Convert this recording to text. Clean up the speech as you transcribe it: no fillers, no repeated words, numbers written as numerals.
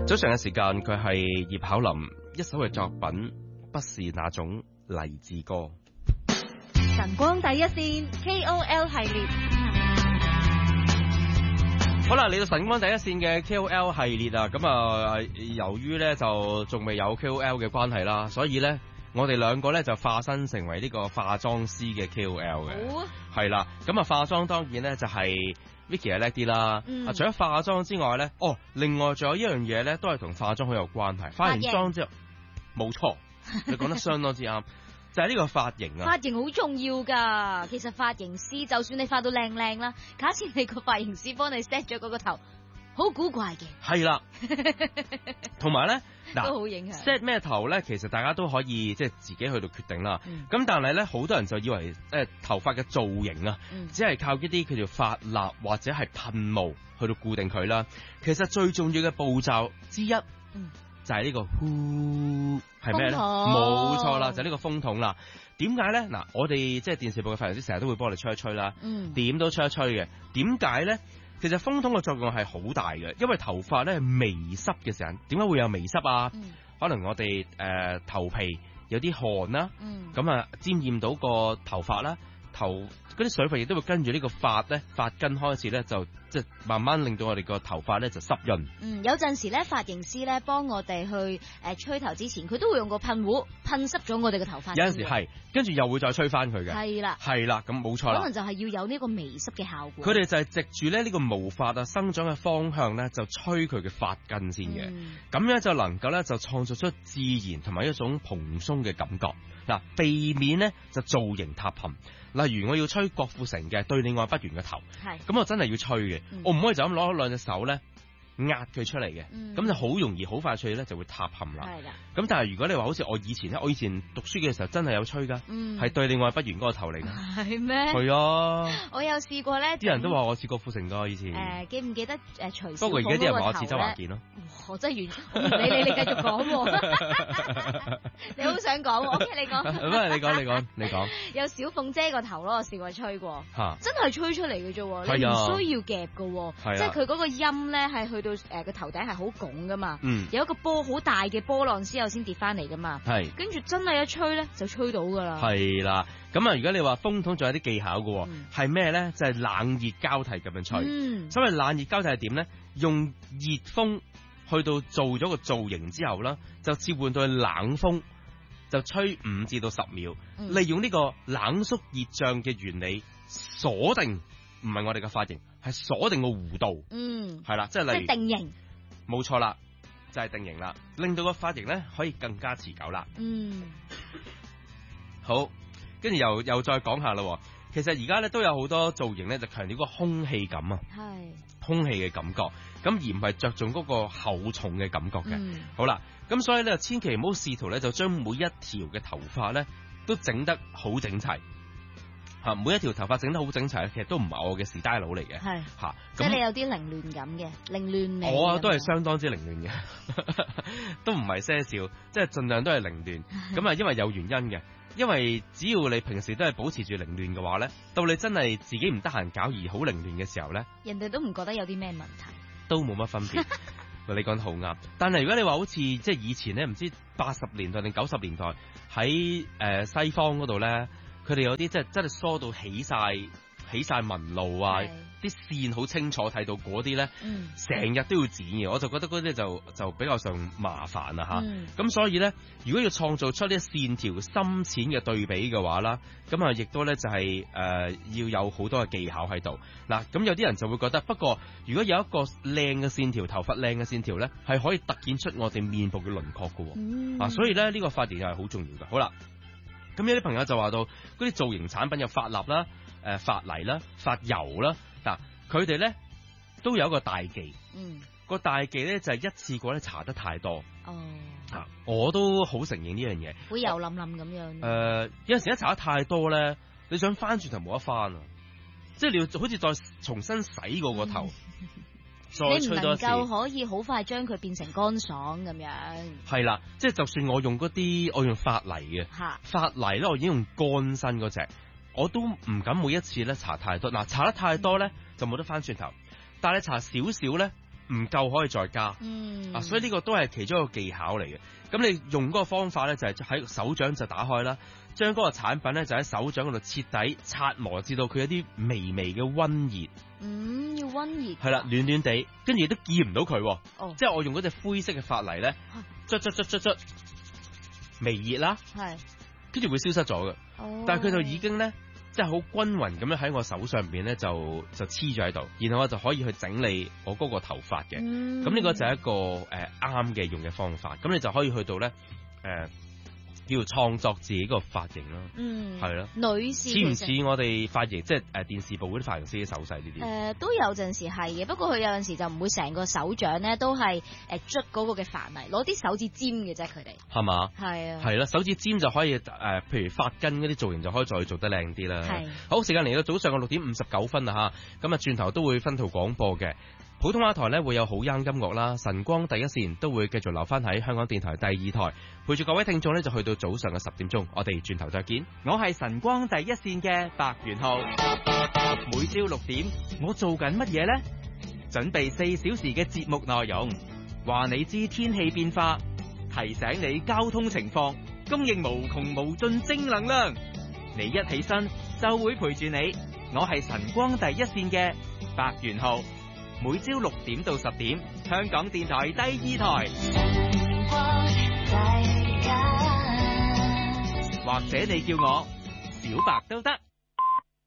早上嘅時間，佢係葉巧琳一首嘅作品，不是那種勵志歌。 晨光第一線 KOL 系列， 好啦，嚟到晨光第一線嘅 KOL 系列啊，咁啊，由於咧就仲未有 KOL 嘅關係啦，所以咧我哋兩個咧就化身成為呢個化妝師嘅 KOL 嘅。 好啊， 係啦，咁啊化妝當然咧就係 Vicky 係叻啲啦。除咗化妝之外咧，另外仲有一樣嘢咧，都係同化妝好有關係。化完妝之後，冇錯，你講得相當之啱。就係呢個髮型啊！ 髮型好重要噶。其實髮型師就算你化到靚靚啦，假設你個髮型師幫你 set 咗嗰個頭，好古怪嘅。 係啦，同埋咧嗱， 都好影響 set 咩頭咧，其實大家都可以即係自己去到決定啦。咁但係咧，好多人就以為頭髮嘅造型啊，只係靠一啲叫做髮蠟或者係噴霧去到固定佢啦。其實最重要嘅步驟之一，就係呢個呼係咩咧？冇錯啦，就係呢個風筒啦。點解咧？嗱，我哋即係電視部嘅髮型師成日都會幫我哋吹一吹啦，點都吹一吹嘅。點解咧？其實風筒嘅作用係好大嘅，因為頭髮咧微濕嘅時候，點解會有微濕啊？可能我哋頭皮有啲汗啦，咁啊沾染到個頭髮啦，嗰啲水分亦都會跟住呢個髮根開始咧，就即係慢慢令到我哋個頭髮咧就濕潤。 有陣時咧，髮型師咧幫我哋去吹頭之前，佢都會用個噴壺噴濕咗我哋嘅頭髮。 有陣時係，跟住又會再吹翻佢嘅。 係啦， 咁冇錯啦。 可能就係要有呢個微濕嘅效果。 佢哋就係藉住咧呢個毛髮啊生長嘅方向咧，就吹佢嘅髮根先嘅。咁樣就能夠咧就創造出自然同埋一種蓬鬆嘅感覺。嗱，避免咧就造型塌陷。例如我要吹郭富城嘅對你愛不完嘅頭，咁我真係要吹嘅，我唔可以就咁攞兩隻手咧壓佢出嚟嘅，咁就好容易好快脆咧就會塌陷啦。咁但係如果你話好似我以前讀書嘅時候真係有吹噶，係對你愛不完嗰個頭嚟嘅。係咩？係啊， 我有試過咧，啲人都話我似郭富城噶以前。 記唔記得徐小鳳？ 不過而家啲人話我似周華健咯。 我真係完，唔理你繼續講。你好想講，OK，你講。你講。有小鳳姐個頭咯，我試過吹過，真係吹出嚟嘅啫，你唔需要夾嘅，即係佢嗰個音咧係去到個頭頂係好拱噶嘛，有一個波好大嘅波浪之後先跌翻嚟噶嘛，跟住真係一吹咧就吹到噶啦。係啦， 咁啊，如果你話風筒仲有啲技巧嘅，係咩咧？就係冷熱交替咁樣吹。所謂冷熱交替係點咧？用熱風去到做咗個造型之後啦，就切換到去冷風，就吹5至到10秒，利用呢個冷縮熱脹嘅原理鎖定，唔係我哋嘅髮型，係鎖定個弧度，係啦，即係例如定型， 冇錯啦，就係定型啦，令到個髮型咧可以更加持久啦。好，跟住又再講下啦。其實而家咧都有好多造型咧，就強調個空氣感啊，空氣嘅感覺，咁而唔係着重嗰個厚重嘅感覺嘅。好啦，咁所以咧千祈唔好試圖咧就將每一條嘅頭髮咧都整得好整齊。每一條頭髮整得好整齊，其實都唔係我嘅 style 嚟嘅。 即係你有啲凌亂感嘅，凌亂味。 我都係相當之凌亂嘅，都唔係些少，即係盡量都係凌亂。咁啊，因為有原因嘅，因為只要你平時都係保持住凌亂嘅話咧，到你真係自己唔得閒搞而好凌亂嘅時候咧， 人哋都唔覺得有啲咩問題， 都冇乜分別。你講得好啱，但係如果你話好似即係以前咧，唔知80年代定90年代喺西方嗰度咧。佢哋有啲即係真係梳到起晒紋路啊，啲線好清楚睇到嗰啲咧，成日都要剪嘅，我就覺得嗰啲就比較上麻煩啦吓。咁所以咧，如果要創造出啲線條深淺嘅對比嘅話啦，咁啊亦都咧就係要有好多嘅技巧喺度。嗱，咁有啲人就會覺得，不過如果有一個靚嘅線條，頭髮靚嘅線條咧，係可以突顯出我哋面部嘅輪廓嘅。所以咧呢個髮型又係好重要嘅。好啦。咁有啲朋友就話到嗰啲造型產品有髮蠟啦、髮泥啦、髮油啦，嗱佢哋咧都有一個大忌，個大忌咧就係一次過咧搽得太多。我都好承認呢樣嘢， 會油冧冧咁樣。 有陣時一搽得太多咧，你想翻轉頭冇得翻啊！即係你要好似再重新洗過個頭。再吹多一次， 你唔能夠可以好快將佢變成乾爽咁樣。 係啦，即係就算我用髮泥嘅，髮泥咧我已經用乾身嗰隻，我都唔敢每一次咧搽太多。嗱，搽得太多咧就冇得翻轉頭，但係你搽少少咧唔夠可以再加。所以呢個都係其中一個技巧嚟嘅。咁你用嗰個方法咧，就係喺手掌就打開啦，將嗰個產品咧就喺手掌嗰度徹底擦磨，至到佢有啲微微嘅溫熱。 要溫熱。係啦，暖暖地，跟住亦都見唔到佢。即係我用嗰隻灰色嘅髮泥咧，捽，微熱啦，跟住會消失咗嘅。但係佢就已經咧，即係好均勻咁樣喺我手上邊咧，就黐咗喺度，然後我就可以去整理我嗰個頭髮嘅。咁呢個就係一個啱嘅用嘅方法。咁你就可以去到咧叫創作自己個髮型咯。係咯。女士似唔似我哋髮型，即係電視部嗰啲髮型師嘅手勢呢啲？ 都有陣時係嘅，不過佢有陣時就唔會成個手掌咧都係捽嗰個嘅髮泥，攞啲手指尖嘅啫，佢哋係嘛？係啊，係啦， 手指尖就可以譬如髮根嗰啲造型就可以再做得靚啲啦。係。好，時間嚟到早上嘅6:59啦嚇，咁啊轉頭都會分途廣播嘅。普通話台咧會有好音樂啦，晨光第一線都會繼續留翻喺香港電台第2台，陪住各位聽眾咧就去到早上嘅10點鐘，我哋轉頭再見。 我係晨光第一線嘅白元浩，每朝6點我做緊乜嘢呢？準備4小時嘅節目內容，話你知天氣變化，提醒你交通情況，供應無窮無盡正能量。你一起身就會陪住你，我係晨光第一線嘅白元浩。每朝6點到10點，香港電台第2台，或者你叫我小白都得。